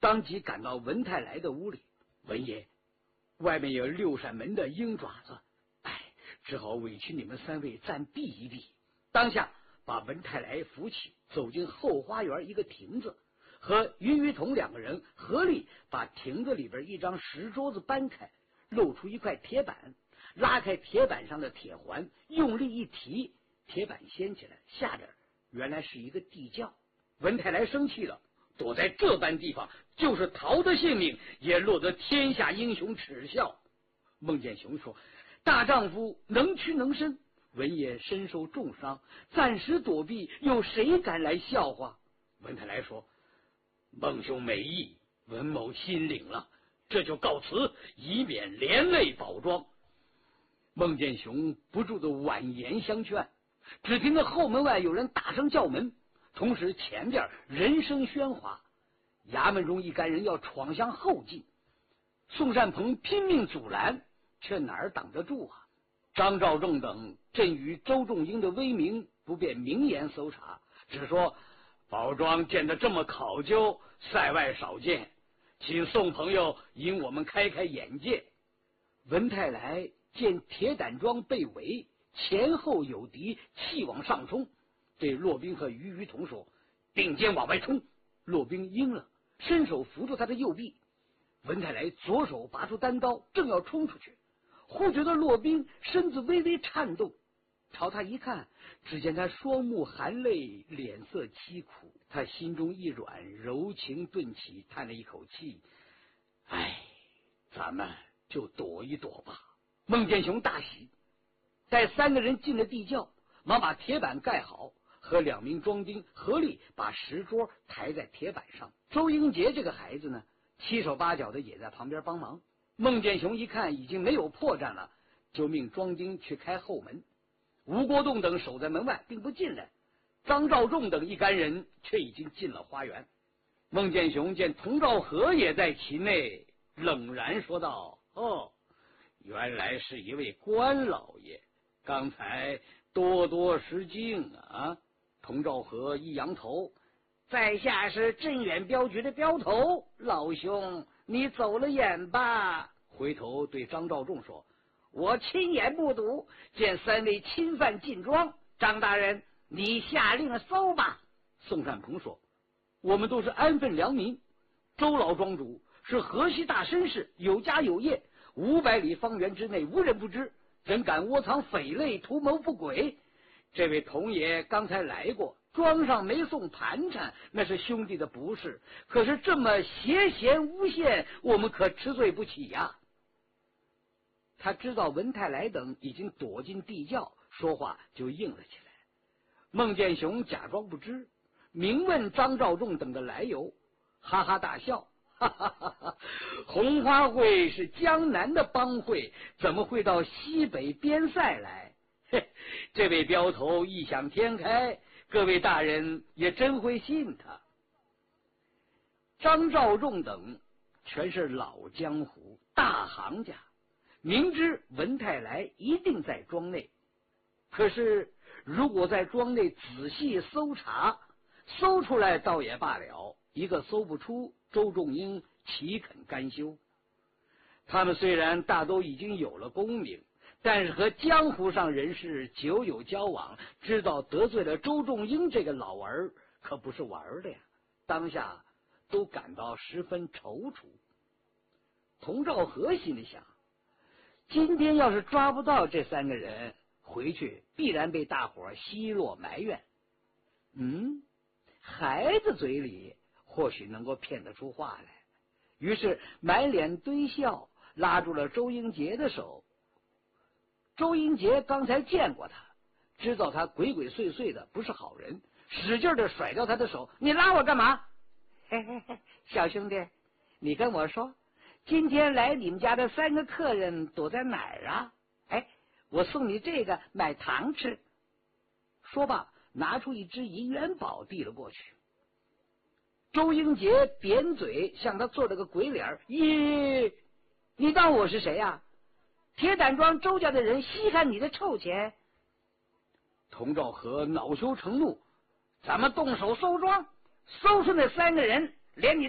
当即赶到文泰来的屋里。文爷，外面有6扇门的鹰爪子，只好委屈你们3位暂避一避。当下把文泰来扶起，走进后花园一个亭子，和于同2个人合力把亭子里边一张石桌子搬开，露出一块铁板，拉开铁板上的铁环，用力一提，铁板掀起来，下边原来是一个地窖。文泰来生气了，躲在这般地方，就是逃得性命，也落得天下英雄耻笑。孟建雄说：“大丈夫能屈能伸，文爷身受重伤，暂时躲避，有谁敢来笑话？”文泰来说：“孟兄美意，文某心领了，这就告辞，以免连累宝庄。”孟建雄不住的婉言相劝，只听到后门外有人大声叫门，同时前边人声喧哗，衙门中一干人要闯向后进。宋善鹏拼命阻拦，却哪儿挡得住啊？张召仲等朕与周仲英的威名，不便明言搜查，只说宝庄建得这么考究，塞外少见，请宋朋友引我们开开眼界。文泰来见铁胆庄被围，前后有敌，气往上冲，对骆宾和于同说：“并肩往外冲。”骆宾应了，伸手扶住他的右臂。文泰来左手拔出单刀，正要冲出去，忽觉得骆宾身子微微颤动，朝他一看，只见他双目含泪，脸色凄苦。他心中一软，柔情顿起，叹了一口气：“咱们就躲一躲吧。”孟建雄大喜，待3个人进了地窖，忙把铁板盖好，和2名庄丁合力把石桌抬在铁板上。周英杰这个孩子呢，七手八脚的也在旁边帮忙。孟建雄一看已经没有破绽了，就命庄丁去开后门。吴国栋等守在门外，并不进来。张召仲等一干人却已经进了花园。孟建雄见童兆和也在其内，冷然说道：“哦，原来是一位官老爷，刚才多多失敬啊。”童兆和一扬头：“在下是镇远镖局的镖头，老兄你走了眼吧。”回头对张召仲说：“我亲眼目睹，见3位侵犯进庄，张大人你下令搜吧。”宋善鹏说：“我们都是安分良民，周老庄主是河西大绅士，有家有业，500里方圆之内无人不知，怎敢窝藏匪类，图谋不轨？这位童爷刚才来过，庄上没送盘缠，那是兄弟的不是，可是这么邪嫌诬陷，我们可吃罪不起呀。”他知道文泰来等已经躲进地窖，说话就硬了起来。孟建雄假装不知，明问张召仲等的来由，哈哈大笑：“哈哈哈哈！红花会是江南的帮会，怎么会到西北边塞来？嘿，这位镖头异想天开，各位大人也真会信他。”张召仲等全是老江湖大行家，明知文泰来一定在庄内，可是如果在庄内仔细搜查，搜出来倒也罢了，一个搜不出，周仲英岂肯甘休？他们虽然大都已经有了功名，但是和江湖上人士久有交往，知道得罪了周仲英这个老儿可不是玩的呀，当下都感到十分踌躇。童兆和心里想，今天要是抓不到这3个人，回去必然被大伙奚落埋怨。孩子嘴里或许能够骗得出话来，于是满脸堆笑，拉住了周英杰的手。周英杰刚才见过他，知道他鬼鬼祟祟的，不是好人，使劲的甩掉他的手：“你拉我干嘛？”“嘿嘿嘿，小兄弟，你跟我说，今天来你们家的3个客人躲在哪儿啊？我送你这个买糖吃。”说罢，拿出一只银元宝递了过去。周英杰扁嘴向他做了个鬼脸：“咦，你当我是谁呀？铁胆庄周家的人稀罕你的臭钱？”童兆和恼羞成怒：“咱们动手搜庄，搜出那3个人，连你